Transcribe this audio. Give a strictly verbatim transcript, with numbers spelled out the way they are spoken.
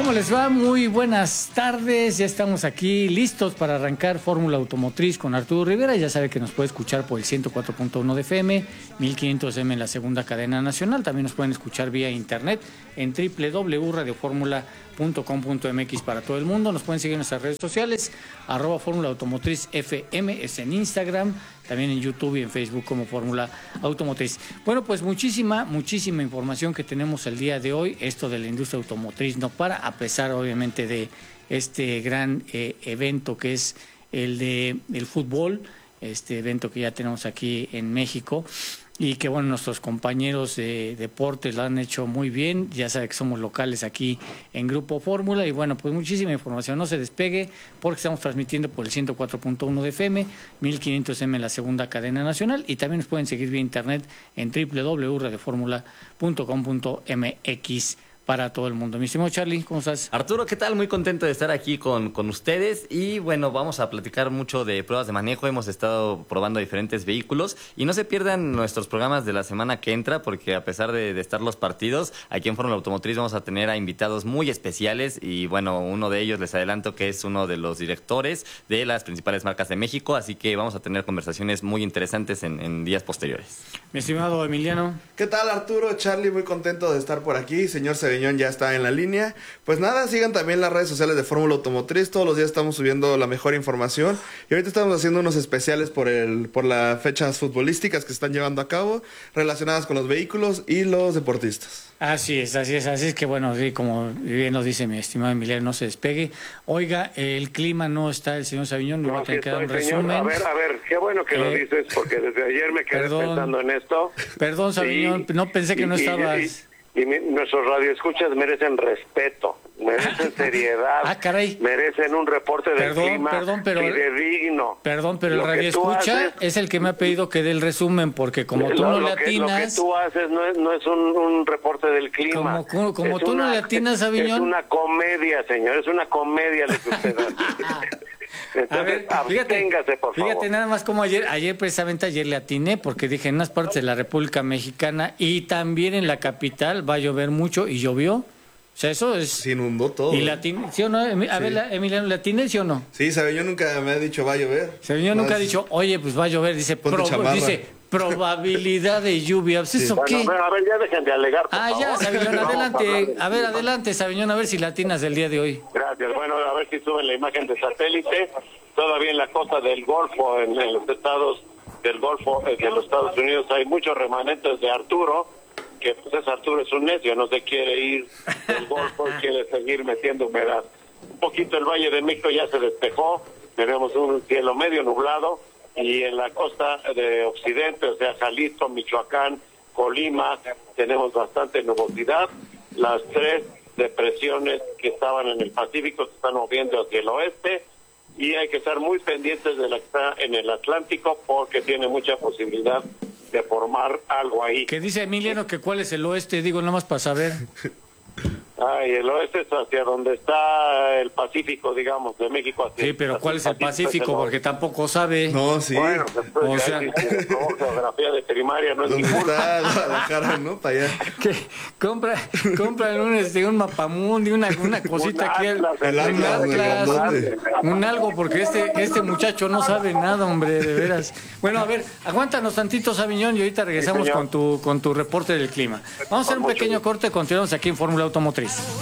¿Cómo les va? Muy buenas tardes. Ya estamos aquí listos para arrancar Fórmula Automotriz con Arturo Rivera. Ya sabe que nos puede escuchar por el ciento cuatro punto uno de F M, mil quinientos M en la segunda cadena nacional. También nos pueden escuchar vía internet en doble u doble u doble u punto radio fórmula punto com punto m x para todo el mundo. Nos pueden seguir en nuestras redes sociales, arroba Fórmula Automotriz F M, es en Instagram, también en YouTube y en Facebook como Fórmula Automotriz. Bueno, pues muchísima, muchísima información que tenemos el día de hoy. Esto de la industria automotriz no para, a pesar obviamente de este gran eh, evento que es el de el fútbol, este evento que ya tenemos aquí en México. Y que bueno, nuestros compañeros de deportes lo han hecho muy bien. Ya sabe que somos locales aquí en Grupo Fórmula. Y bueno, pues muchísima información. No se despegue porque estamos transmitiendo por el ciento cuatro punto uno de F M, mil quinientos M en la segunda cadena nacional. Y también nos pueden seguir vía internet en doble u doble u doble u punto radio fórmula punto com punto m x para todo el mundo. Mi estimado Charlie, ¿cómo estás? Arturo, ¿qué tal? Muy contento de estar aquí con, con ustedes y bueno, vamos a platicar mucho de pruebas de manejo. Hemos estado probando diferentes vehículos y no se pierdan nuestros programas de la semana que entra porque a pesar de, de estar los partidos, aquí en Fórmula Automotriz vamos a tener a invitados muy especiales y bueno, uno de ellos les adelanto que es uno de los directores de las principales marcas de México, así que vamos a tener conversaciones muy interesantes en, en días posteriores. Mi estimado Emiliano. ¿Qué tal, Arturo? Charlie, muy contento de estar por aquí. Señor Cedeñón ya está en la línea. Pues nada, sigan también las redes sociales de Fórmula Automotriz. Todos los días estamos subiendo la mejor información. Y ahorita estamos haciendo unos especiales por el por las fechas futbolísticas que se están llevando a cabo, relacionadas con los vehículos y los deportistas. Así es, así es, así es que bueno, sí, como bien nos dice mi estimado Emiliano, no se despegue. Oiga, el clima no está, el señor Saviñón, no va a tener que dar un resumen. A ver, a ver, qué bueno que eh, lo dices, porque desde ayer me quedé perdón, pensando en esto. Perdón, Saviñón, no pensé que y, no estabas... Y, y, y mi, nuestros radioescuchas merecen respeto, merecen seriedad, ah, caray. merecen un reporte del perdón, clima perdón, pero, fidedigno. Perdón, pero el radioescucha haces, es el que me ha pedido que dé el resumen, porque como tú lo, no lo le atinas... Que, lo que tú haces no es, no es un, un reporte del clima. Como, como, como tú una, no le atinas, Saviñón... Es una comedia, señor, es una comedia lo que usted hace. Entonces, a ver, fíjate, por favor. Fíjate nada más como ayer, ayer precisamente ayer le atiné, porque dije en unas partes de la República Mexicana y también en la capital va a llover mucho y llovió. O sea, eso es... Se inundó todo. ¿Y la atiné, sí o no? A sí. ver, Emiliano, ¿le atiné, sí o no? Sí, Saviñón nunca me ha dicho va a llover. Saviñón nunca ha dicho, oye, pues va a llover, dice, pro, dice probabilidad de lluvia. Pues, ¿eso sí. qué? Bueno, a ver, ya dejen de alegar, por Ah, favor. ya, Saviñón, adelante. A ver, adelante, Saviñón, a ver si latinas del día de hoy. Gracias. Bueno, a ver si suben la imagen de satélite. Todavía en la costa del Golfo, en, en los estados del Golfo de los Estados Unidos, hay muchos remanentes de Arturo, que pues es Arturo es un necio, no se quiere ir del Golfo y quiere seguir metiendo humedad. Un poquito el Valle de México ya se despejó, tenemos un cielo medio nublado, y en la costa de Occidente, o sea, Jalisco, Michoacán, Colima, tenemos bastante nubosidad. Las tres depresiones que estaban en el Pacífico se están moviendo hacia el oeste, y hay que estar muy pendientes de la que está en el Atlántico porque tiene mucha posibilidad de formar algo ahí. ¿Qué dice Emiliano que cuál es el oeste? Digo, nada más para saber. Ay, el oeste es hacia donde está el Pacífico, digamos, de México. Hacia sí, pero ¿cuál es el Pacífico? Pacífico porque tampoco sabe. No, sí. Bueno, después o sea... geografía de primaria no es ¿Dónde está Guadalajara, no? Para allá. ¿Qué? Compra, compra un, este, un mapamundi, una, una cosita un aquí. Atlas, el un Atlas, un, un algo, porque este, este muchacho no sabe nada, hombre, de veras. Bueno, a ver, aguántanos tantito, Saviñón, y ahorita regresamos sí, con tu con tu reporte del clima. Vamos a hacer un pequeño corte, continuamos aquí en Fórmula Automotriz.